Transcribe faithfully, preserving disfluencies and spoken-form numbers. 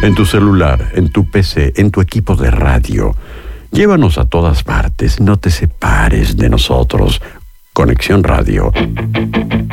en tu celular, en tu P C, en tu equipo de radio. Llévanos a todas partes, no te separes de nosotros. Conexión Radio.